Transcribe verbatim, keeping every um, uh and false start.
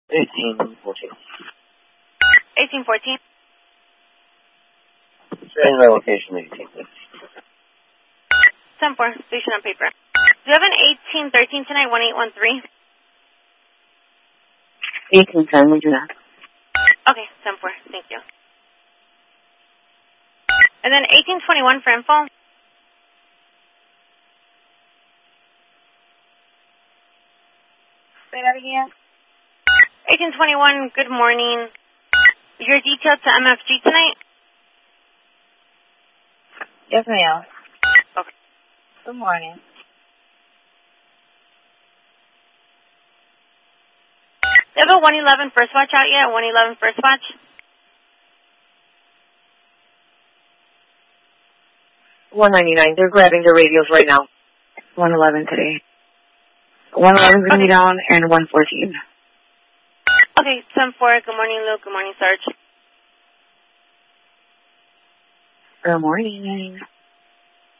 eighteen fourteen. eighteen fourteen. Send my location eighteen. ten four, station on paper. Do you have an eighteen thirteen tonight, one eight one three? eighteen ten, we do that. Okay, ten four, thank you. And then eighteen twenty-one for info. Say that again. eighteen twenty-one, good morning. You're detailed to M F G tonight? Yes, ma'am. Okay. Good morning. Do you have a one eleven first watch out yet? one eleven first watch? one ninety-nine. They're grabbing their radios right now. one eleven today. one eleven is going to be down and one fourteen. Okay, ten four. Good morning, Luke. Good morning, Sarge. Good morning.